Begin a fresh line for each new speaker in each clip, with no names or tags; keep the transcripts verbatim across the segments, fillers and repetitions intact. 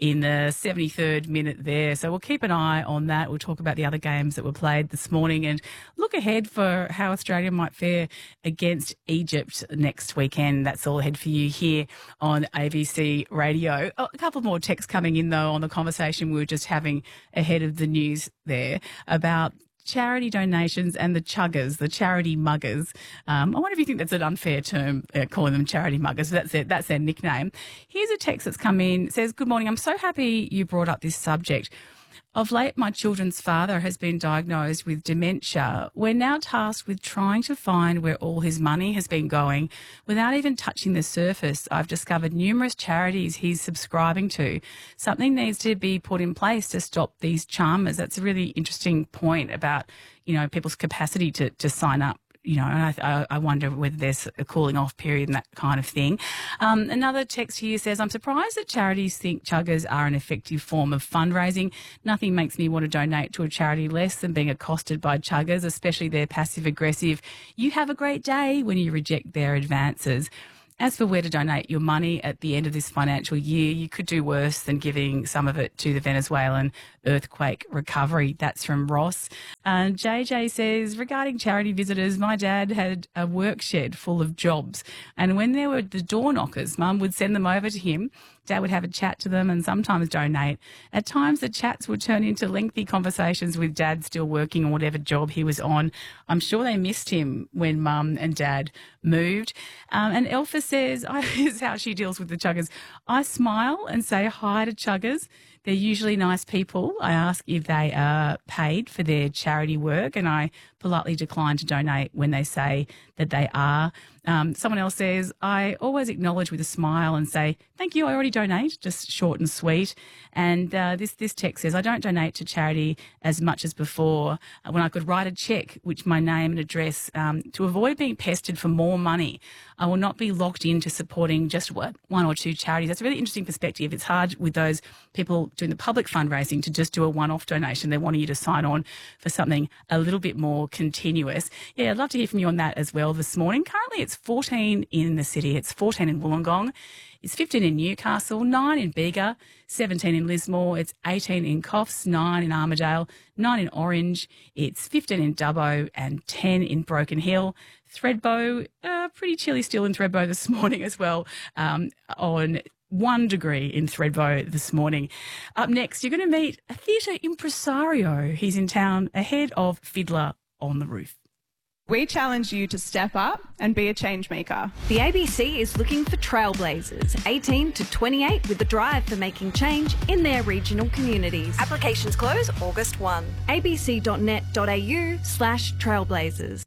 in the seventy-third minute there. So we'll keep an eye on that. We'll talk about the other games that were played this morning and look ahead for how Australia might fare against Egypt next weekend. That's all ahead for you here on A B C Radio. Oh, a couple more texts coming in, though, on the conversation we were just having ahead of the news there about charity donations and the chuggers, the charity muggers. Um, I wonder if you think that's an unfair term, uh, calling them charity muggers. That's their, that's their nickname. Here's a text that's come in. It says, good morning. I'm so happy you brought up this subject. Of late, my children's father has been diagnosed with dementia. We're now tasked with trying to find where all his money has been going. Without even touching the surface, I've discovered numerous charities he's subscribing to. Something needs to be put in place to stop these charmers. That's a really interesting point about, you know, people's capacity to, to sign up. You know, and I, I wonder whether there's a cooling off period and that kind of thing. Um, another text here says, I'm surprised that charities think chuggers are an effective form of fundraising. Nothing makes me want to donate to a charity less than being accosted by chuggers, especially their passive aggressive, you have a great day when you reject their advances. As for where to donate your money at the end of this financial year, you could do worse than giving some of it to the Venezuelan earthquake recovery. That's from Ross. Uh, J J says, regarding charity visitors, my dad had a work shed full of jobs. And when there were the door knockers, Mum would send them over to him. Dad would have a chat to them and sometimes donate. At times, the chats would turn into lengthy conversations with Dad still working on whatever job he was on. I'm sure they missed him when Mum and Dad moved. Um, and Elfa says, I, this is how she deals with the chuggers. I smile and say hi to chuggers. They're usually nice people. I ask if they are paid for their charity work, and I politely decline to donate when they say that they are. Um, someone else says, I always acknowledge with a smile and say, thank you, I already donate, just short and sweet. And uh, this, this text says, I don't donate to charity as much as before uh, when I could write a cheque, which my name and address, um, to avoid being pestered for more money. I will not be locked into supporting just one or two charities. That's a really interesting perspective. It's hard with those people doing the public fundraising to just do a one-off donation. They're wanting you to sign on for something a little bit more continuous. Yeah, I'd love to hear from you on that as well this morning. Currently, it's fourteen in the city. It's fourteen in Wollongong. It's fifteen in Newcastle, nine in Bega, seventeen in Lismore. It's eighteen in Coffs, nine in Armidale, nine in Orange. It's fifteen in Dubbo and ten in Broken Hill. Thredbo, uh, pretty chilly still in Thredbo this morning as well, um, on one degree in Thredbo this morning. Up next, you're going to meet a theatre impresario. He's in town ahead of Fiddler on the Roof.
We challenge you to step up and be a change maker.
The A B C is looking for trailblazers, eighteen to twenty-eight, with the drive for making change in their regional communities. Applications close August first. abc.net.au slash trailblazers.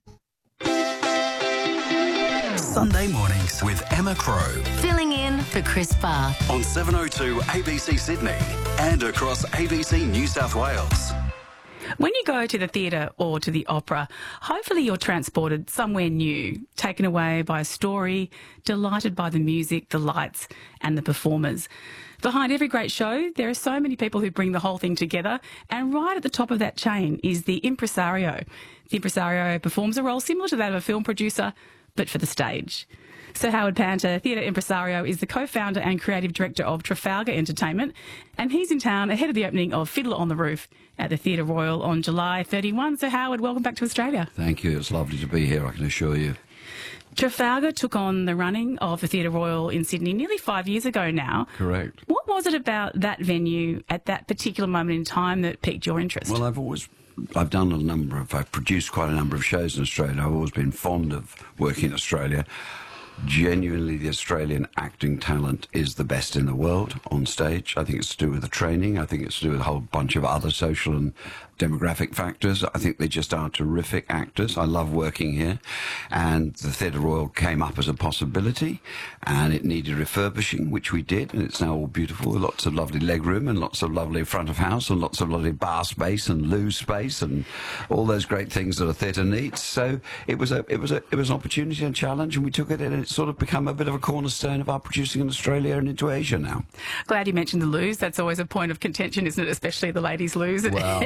Sunday mornings with Emma Crow.
Filling in for Chris Bath.
On seven oh two A B C Sydney and across A B C New South Wales.
When you go to the theatre or to the opera, hopefully you're transported somewhere new, taken away by a story, delighted by the music, the lights and the performers. Behind every great show, there are so many people who bring the whole thing together, and right at the top of that chain is the impresario. The impresario performs a role similar to that of a film producer, but for the stage. Sir Howard Panta, theatre impresario, is the co-founder and creative director of Trafalgar Entertainment, and he's in town ahead of the opening of Fiddler on the Roof at the Theatre Royal on July thirty-first. So Howard, welcome back to Australia.
Thank you. It's lovely to be here, I can assure you.
Trafalgar took on the running of the Theatre Royal in Sydney nearly five years ago now.
Correct.
What was it about that venue at that particular moment in time that piqued your interest?
Well, I've always... I've done a number of... I've produced quite a number of shows in Australia. I've always been fond of working in Australia. Genuinely, the Australian acting talent is the best in the world on stage. I think it's to do with the training. I think it's to do with a whole bunch of other social and demographic factors. I think they just are terrific actors. I love working here. And the Theatre Royal came up as a possibility, and it needed refurbishing, which we did, and it's now all beautiful. Lots of lovely legroom and lots of lovely front of house and lots of lovely bar space and loo space and all those great things that a theatre needs. So it was a it was a it was an opportunity and challenge, and we took it, and it's sort of become a bit of a cornerstone of our producing in Australia and into Asia now.
Glad you mentioned the loos. That's always a point of contention, isn't it? Especially the ladies' loos at
well,
any
we,
venue.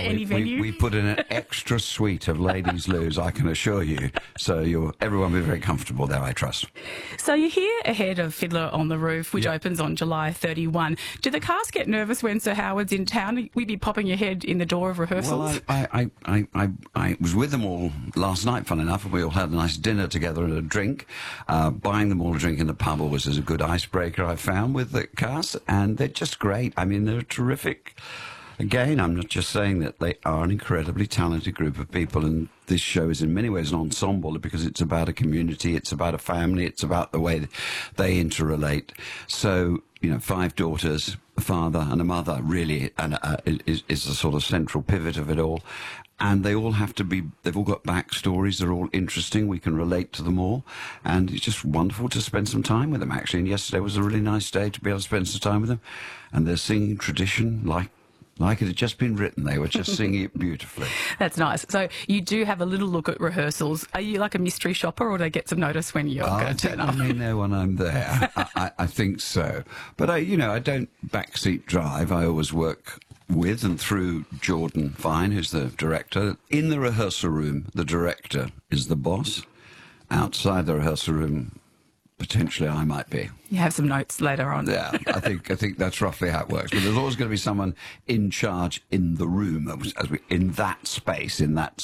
on
we,
you.
we put in an extra suite of ladies' loos, I can assure you. So you're everyone will be very comfortable there, I trust.
So you're here ahead of Fiddler on the Roof, which
Yep.
opens on July thirty-first. Do the cast get nervous when Sir Howard's in town? Will you be popping your head in the door of rehearsals?
Well, I, I, I, I, I was with them all last night, fun enough, and we all had a nice dinner together and a drink. Uh, buying them all a drink in the pub always is a good icebreaker, I found, with the cast, and they're just great. I mean, they're terrific. Again, I'm not just saying that they are an incredibly talented group of people, and this show is in many ways an ensemble because it's about a community, it's about a family, it's about the way they interrelate. So, you know, five daughters, a father and a mother, really, and uh, is, is the sort of central pivot of it all. And they all have to be, they've all got backstories, they're all interesting, we can relate to them all. And it's just wonderful to spend some time with them, actually. And yesterday was a really nice day to be able to spend some time with them. And they're singing tradition like Like it had just been written. They were just singing it beautifully.
That's nice. So you do have a little look at rehearsals. Are you like a mystery shopper, or do they get some notice when you're
I
going to
think
turn up?
I mean there when I'm there. I, I, I think so. But, I, you know, I don't backseat drive. I always work with and through Jordan Fine, who's the director. In the rehearsal room, the director is the boss. Outside the rehearsal room, potentially I might be.
You have some notes later on.
Yeah, I think I think that's roughly how it works. But there's always going to be someone in charge in the room, as we, in that space, in that